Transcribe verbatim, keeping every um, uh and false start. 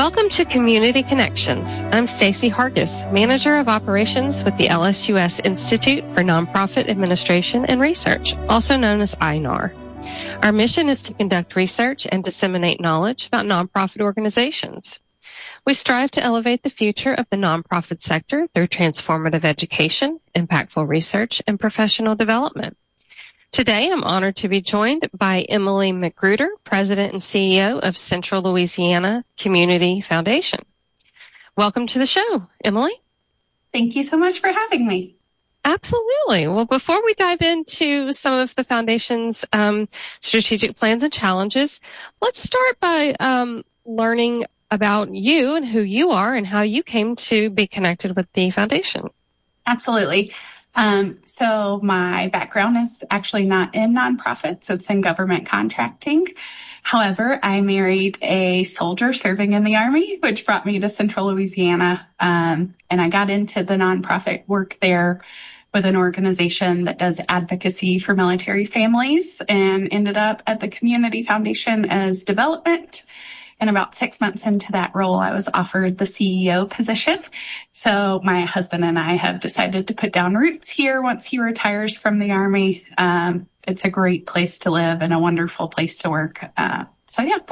Welcome to Community Connections. I'm Stacy Hargis, Manager of Operations with the L S U S Institute for Nonprofit Administration and Research, also known as I N A R. Our mission is to conduct research and disseminate knowledge about nonprofit organizations. We strive to elevate the future of the nonprofit sector through transformative education, impactful research, and professional development. Today, I'm honored to be joined by Emily McGruder, President and C E O of Central Louisiana Community Foundation. Welcome to the show, Emily. Thank you so much for having me. Absolutely. Well, before we dive into some of the foundation's um, strategic plans and challenges, let's start by um, learning about you and who you are and how you came to be connected with the foundation. Absolutely. Um, so my background is actually not in nonprofits. It's in government contracting. However, I married a soldier serving in the Army, which brought me to Central Louisiana. Um, and I got into the nonprofit work there with an organization that does advocacy for military families, and ended up at the Community Foundation as development. And about six months into that role, I was offered the C E O position. So my husband and I have decided to put down roots here once he retires from the Army. Um, it's a great place to live and a wonderful place to work. Uh, so yeah,